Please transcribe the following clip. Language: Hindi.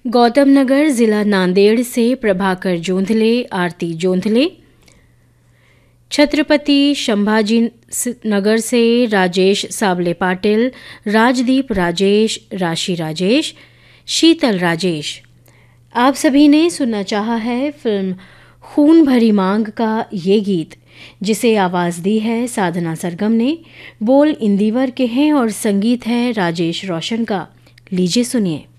गौतम नगर जिला नांदेड़ से प्रभाकर जोंधले, आरती जोंधले। छत्रपति संभाजी नगर से राजेश सावले पाटिल, राजदीप राजेश, राशि राजेश, शीतल राजेश। आप सभी ने सुनना चाहा है फिल्म खून भरी मांग का ये गीत, जिसे आवाज़ दी है साधना सरगम ने। बोल इंदिवर के हैं और संगीत है राजेश रोशन का। लीजिए सुनिए।